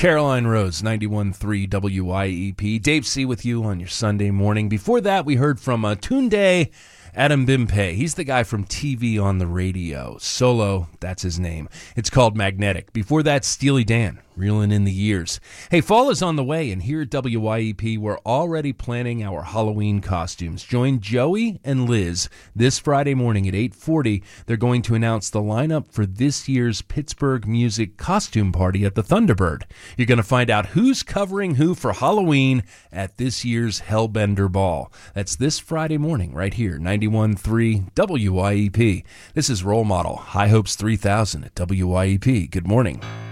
Caroline Rose, 91.3 WYEP. Dave C. with you on your Sunday morning. Before that, we heard from Tunde Adebimpe. He's the guy from TV on the Radio. Solo, that's his name. It's called Magnetic. Before that, Steely Dan, Reelin' in the Years. Hey, fall is on the way, and here at WYEP, we're already planning our Halloween costumes. Join Joey and Liz this Friday morning at 8:40. They're going to announce the lineup for this year's Pittsburgh Music Costume Party at the Thunderbird. You're going to find out who's covering who for Halloween at this year's Hellbender Ball. That's this Friday morning right here, 91.3 WYEP. This is Role Model, High Hopes 3000 at WYEP. Good morning.